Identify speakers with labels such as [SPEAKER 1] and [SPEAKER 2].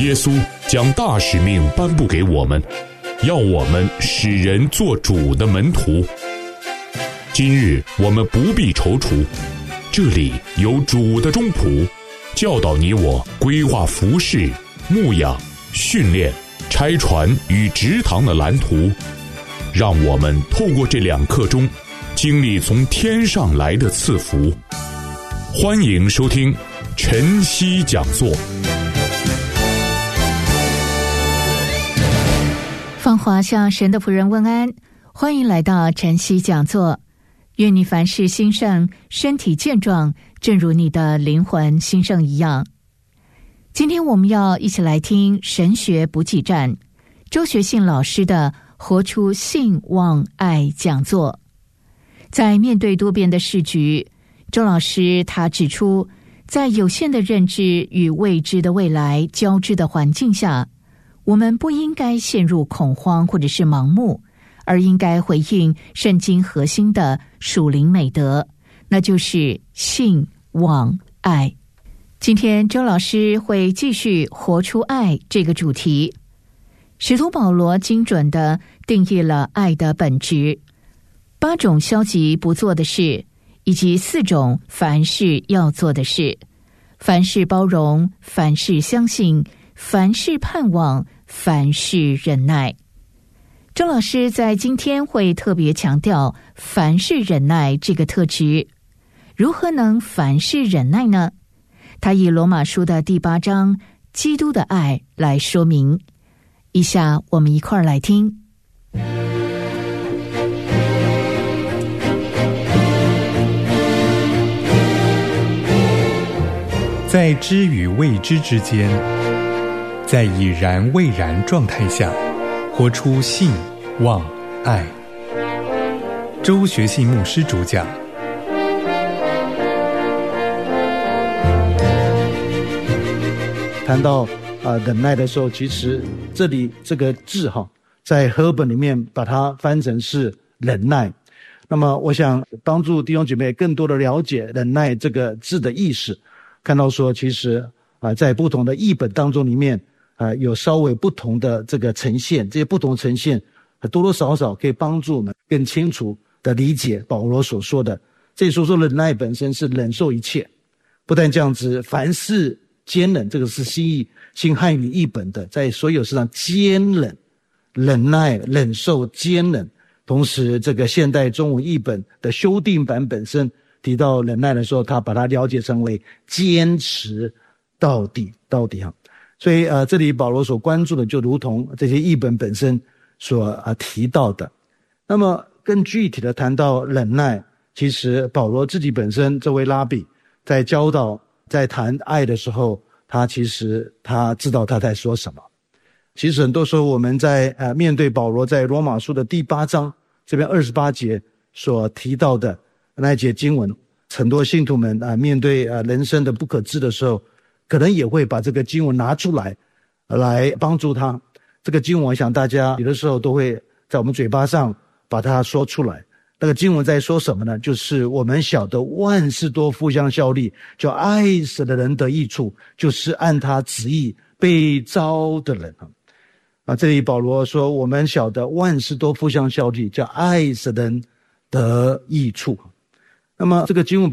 [SPEAKER 1] 耶稣将大使命颁布给我们，要我们使人做主的门徒。今日我们不必踌躇，这里有主的中仆，教导你我规划服事、牧养、训练、拆船与植堂的蓝图，让我们透过这2课中经历从天上来的赐福。欢迎收听晨曦讲座。
[SPEAKER 2] 芳华向神的仆人问安，欢迎来到晨曦讲座。愿你凡事兴盛，身体健壮，正如你的灵魂兴盛一样。今天我们要一起来听神学补给站周学信老师的活出信望爱讲座。在面对多变的世局，周老师他指出，在有限的认知与未知的未来交织的环境下，我们不应该陷入恐慌或者是盲目，而应该回应圣经核心的属灵美德，那就是信望爱。今天周老师会继续活出爱这个主题。使徒保罗精准地定义了爱的本质，8种消极不做的事，以及4种凡事要做的事：凡事包容，凡事相信，凡事盼望，凡事忍耐。周老师在今天会特别强调凡事忍耐这个特质。如何能凡事忍耐呢？他以罗马书的第8章基督的爱来说明。以下我们一块儿来听。
[SPEAKER 3] 在知与未知之间，在已然未然状态下，活出信望爱。周学信牧师主讲。
[SPEAKER 4] 谈到忍耐的时候，其实这里这个字在和本里面把它翻成是忍耐。那么我想帮助弟兄姐妹更多的了解忍耐这个字的意思，看到说其实在不同的译本当中里面有稍微不同的这个呈现，这些不同呈现多多少少可以帮助我们更清楚的理解保罗所说的。这里所说忍耐本身是忍受一切，不但这样子，凡事坚忍，这个是新汉语译本的，在所有事上坚忍、忍耐、忍受、坚忍。同时这个现代中文译本的修订版本身提到忍耐的时候，他把它了解成为坚持到底所以这里保罗所关注的就如同这些译本本身所提到的。那么更具体的谈到忍耐，其实保罗自己本身这位拉比在教导在谈爱的时候，他知道他在说什么。其实很多时候我们在面对保罗在罗马书的第8章这边28节所提到的那一节经文，很多信徒们面对人生的不可知的时候，可能也会把这个经文拿出来帮助他。这个经文我想大家有的时候都会在我们嘴巴上把它说出来。那个经文在说什么呢？就是我们晓得万事都互相效力，叫爱神的人得益处，就是按他旨意被召的人。这里保罗说我们晓得万事都互相效力，叫爱神的人得益处。那么这个经文